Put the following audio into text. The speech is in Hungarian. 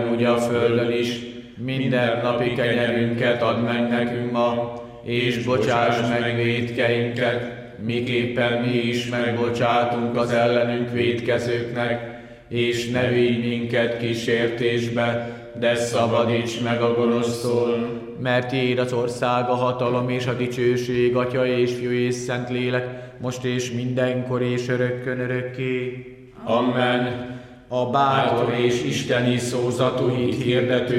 úgy a földön is, minden napi kenyerünket add meg nekünk ma, és bocsáss meg vétkeinket, miképpen mi is megbocsátunk az ellenünk vétkezőknek, és ne vigy minket kísértésbe, de szabadíts meg a gonosztól. Mert tiéd az ország, a hatalom és a dicsőség, Atya és Fiú és Szentlélek, most és mindenkor és örökkön örökké. Amen. A bátor és isteni szózatú hit hirdető